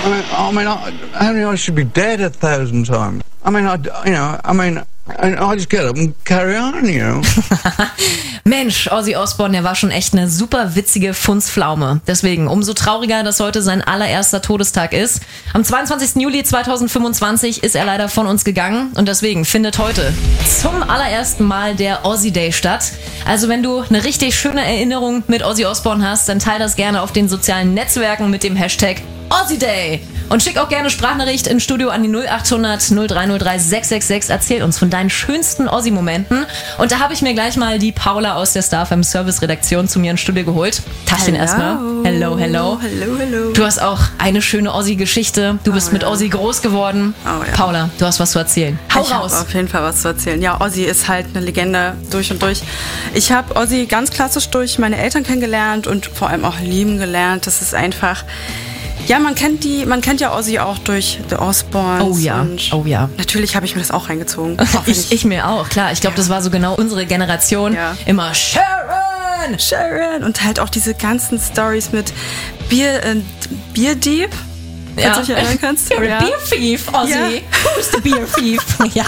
Only I should be dead 1,000 times. I just get up and carry on, you know. Mensch, Ozzy Osbourne, der war schon echt eine super witzige Funsflaume. Deswegen umso trauriger, dass heute sein allererster Todestag ist. Am 22. Juli 2025 ist er leider von uns gegangen und deswegen findet heute zum allerersten Mal der Ozzy Day statt. Also wenn du eine richtig schöne Erinnerung mit Ozzy Osbourne hast, dann teile das gerne auf den sozialen Netzwerken mit dem Hashtag Ozzy Day. Und schick auch gerne Sprachnachricht ins Studio an die 0800 0303 666. Erzähl uns von deinen schönsten Ozzy-Momenten. Und da habe ich mir gleich mal die Paula aus der StarFM Service-Redaktion zu mir ins Studio geholt. Tachchen erstmal. Hello, hello. Hello, hello. Du hast auch eine schöne Ozzy-Geschichte. Du bist mit Ozzy groß geworden. Oh, ja. Paula, du hast was zu erzählen. Hau ich raus. Ich habe auf jeden Fall was zu erzählen. Ja, Ozzy ist halt eine Legende durch und durch. Ich habe Ozzy ganz klassisch durch meine Eltern kennengelernt und vor allem auch lieben gelernt. Das ist einfach... Ja, man kennt ja Ozzy auch durch The Osbournes. Oh ja, oh ja. Natürlich habe ich mir das auch reingezogen. Ich mir auch, klar. Ich glaube, das war so genau unsere Generation. Ja. Immer Sharon! Und halt auch diese ganzen Stories mit Bierdieb. Ja. Falls du dich erinnern kannst. You're a Beer Thief, Ozzy. Ja. Who's the Beer Thief? Ja,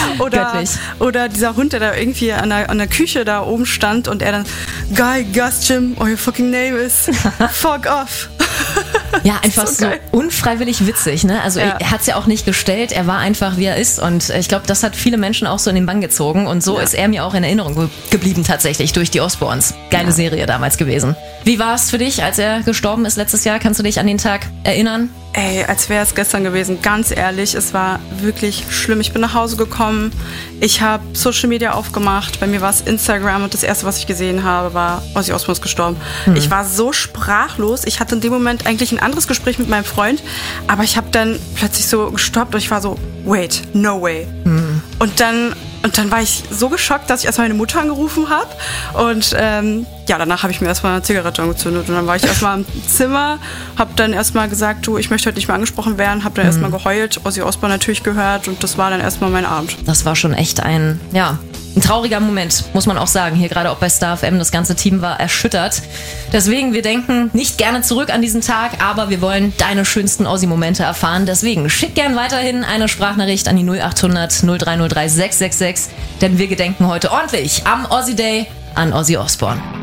oder dieser Hund, der da irgendwie an der Küche da oben stand und er dann Guy, Gus, Jim, or your fucking name is fuck off. Ja, einfach so unfreiwillig witzig, ne? Also er hat es ja auch nicht gestellt, er war einfach, wie er ist und ich glaube, das hat viele Menschen auch so in den Bann gezogen und so ist er mir auch in Erinnerung geblieben tatsächlich durch die Osbournes. Geile Serie damals gewesen. Wie war es für dich, als er gestorben ist letztes Jahr? Kannst du dich an den Tag erinnern? Ey, als wäre es gestern gewesen, ganz ehrlich, es war wirklich schlimm. Ich bin nach Hause gekommen, ich habe Social Media aufgemacht, bei mir war es Instagram und das erste, was ich gesehen habe, war Ozzy Osbourne ist gestorben. Ich war so sprachlos, ich hatte in dem Moment eigentlich ein anderes Gespräch mit meinem Freund, aber ich habe dann plötzlich so gestoppt und ich war so, wait, no way. Und dann war ich so geschockt, dass ich erstmal meine Mutter angerufen habe und danach habe ich mir erstmal eine Zigarette angezündet und dann war ich erstmal im Zimmer, habe dann erstmal gesagt, du, ich möchte heute nicht mehr angesprochen werden, habe dann erstmal geheult, Ozzy Osbourne natürlich gehört und das war dann erstmal mein Abend. Das war schon echt ein trauriger Moment, muss man auch sagen. Hier gerade auch bei StarFM, das ganze Team war erschüttert. Deswegen, wir denken nicht gerne zurück an diesen Tag, aber wir wollen deine schönsten Ozzy-Momente erfahren. Deswegen schick gern weiterhin eine Sprachnachricht an die 0800 0303 666, denn wir gedenken heute ordentlich am Ozzy Day an Ozzy Osbourne.